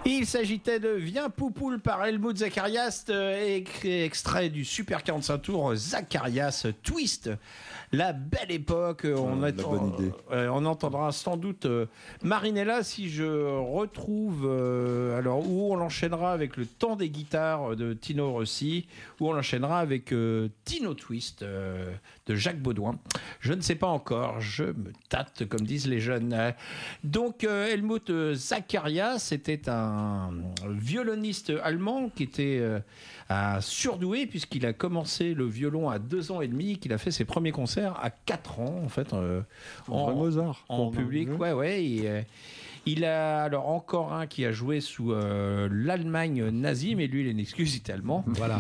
Il s'agitait de Viens Poupoule par Helmut Zacharias, extrait du Super 45 tours Zacharias Twist. La belle époque, bonne idée. On entendra sans doute Marinella si je retrouve alors où on l'enchaînera avec le temps des guitares de Tino Rossi, où on l'enchaînera avec Tino Twist de Jacques Baudouin. Je ne sais pas encore, je me tâte comme disent les jeunes. Donc Helmut Zacharias était un violoniste allemand qui était surdoué puisqu'il a commencé le violon à 2 ans et demi, qu'il a fait ses premiers concerts à 4 ans en fait Mozart en public. Ouais. Il a alors encore un qui a joué sous l'Allemagne nazie, mais lui il a une excuse, il était allemand. Voilà.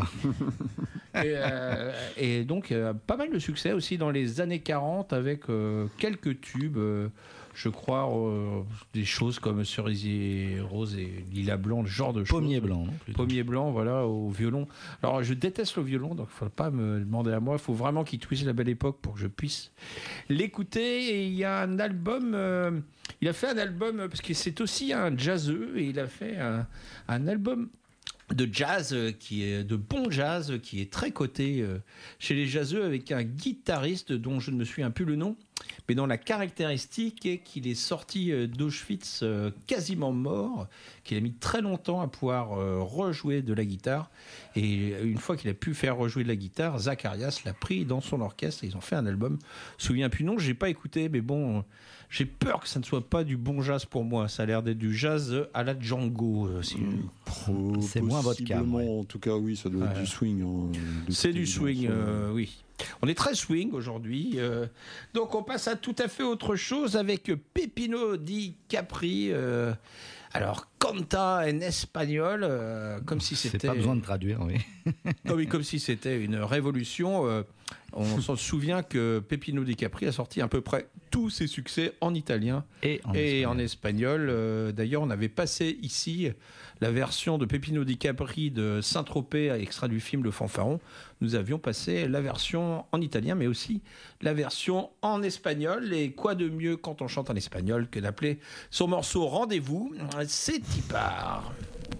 Et donc pas mal de succès aussi dans les années 40 avec quelques tubes. Je crois des choses comme Cerisier rose et lilas blanc, le genre de choses. Pommier blanc, non ? Pommier blanc, voilà, au violon. Alors, je déteste le violon, donc il ne faut pas me demander à moi. Il faut vraiment qu'il twiste La Belle Époque pour que je puisse l'écouter. Et il y a un album... il a fait un album, parce que c'est aussi un jazzeux, et il a fait un album de jazz, qui est de bon jazz, qui est très coté chez les jazzeux, avec un guitariste dont je ne me souviens plus le nom, mais dont la caractéristique est qu'il est sorti d'Auschwitz quasiment mort, qu'il a mis très longtemps à pouvoir rejouer de la guitare, et une fois qu'il a pu faire rejouer de la guitare, Zacharias l'a pris dans son orchestre et ils ont fait un album. Je me souviens plus non, j'ai pas écouté, mais bon, j'ai peur que ça ne soit pas du bon jazz pour moi. Ça a l'air d'être du jazz à la Django. C'est moins votre cam. Ouais. En tout cas, oui, ça doit être du swing. C'est du swing, oui. On est très swing aujourd'hui. Donc on passe à tout à fait autre chose avec Peppino di Capri. Alors, canta en espagnol, comme si c'était... C'est pas besoin de traduire, oui. Comme si c'était une révolution. On s'en souvient que Peppino di Capri a sorti à peu près tous ses succès en italien et en espagnol. D'ailleurs, on avait passé ici la version de Peppino di Capri de Saint-Tropez, extrait du film Le Fanfaron. Nous avions passé la version en italien, mais aussi la version en espagnol. Et quoi de mieux quand on chante en espagnol que d'appeler son morceau Rendez-vous, c'est Tipar.